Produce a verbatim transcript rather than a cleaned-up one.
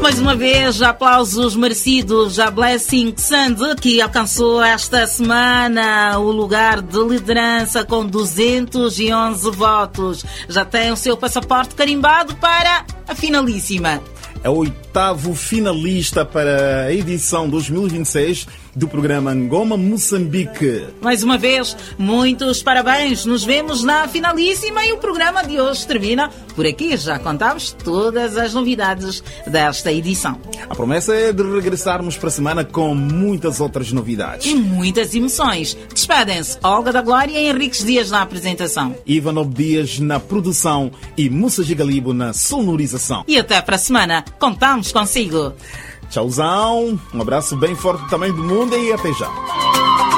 Mais uma vez, aplausos merecidos à Blessing Sand, que alcançou esta semana o lugar de liderança com duzentos e onze votos. Já tem o seu passaporte carimbado para a finalíssima. É o oitavo finalista para a edição dois mil e vinte e seis do programa Ngoma Moçambique. Mais uma vez, muitos parabéns. Nos vemos na finalíssima e o programa de hoje termina por aqui. Já contamos todas as novidades desta edição. A promessa é de regressarmos para a semana com muitas outras novidades. E muitas emoções. Despedem-se Olga da Glória e Henriques Dias na apresentação. Ivan Obdias na produção e Mussa Gigalibo na sonorização. E até para a semana. Contamos consigo. Tchauzão, um abraço bem forte do tamanho do mundo e até já.